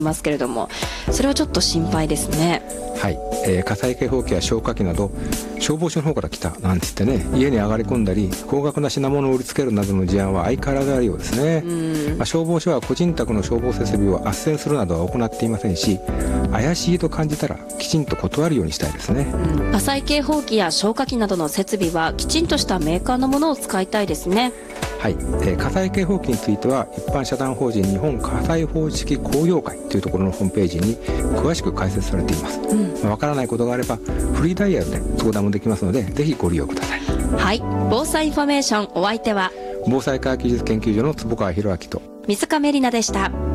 ますけれども、それはちょっと心配ですね。 はい、火災警報器や消火器など消防署の方から来たなんて言ってね、家に上がり込んだり高額な品物を売りつけるなどの事案は相変わらずあるようですね。消防署は個人宅の消防設備を斡旋するなどは行っていませんし、怪しいと感じたらきちんと断るようにしたいですね。 火災警報器や消火器などの設備はきちんとしたメーカーのものを使いたいですね。 はい、火災警報器については一般社団法人日本火災報知器工業会というところのホームページに詳しく解説されています。わからないことがあればフリーダイヤルで相談もできますので、ぜひご利用ください。 はい、防災インフォメーション、お相手は防災科学技術研究所の坪川博明と水亀里奈でした。